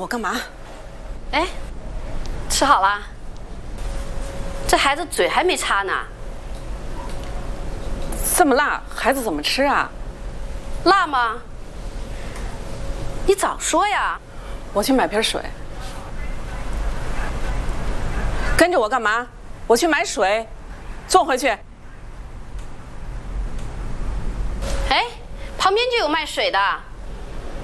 我干嘛？ 哎，吃好了？这孩子嘴还没擦呢。 这么辣，孩子怎么吃啊？ 辣吗？你早说呀！ 我去买瓶水。跟着我干嘛？我去买水，坐回去。 哎，旁边就有卖水的。